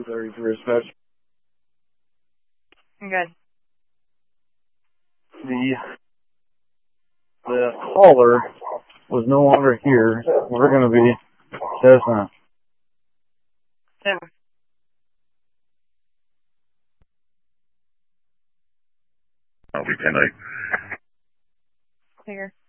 233 dispatch. Good. The caller was no longer here. We're going to be Cessna. I'll be 10-8. Clear.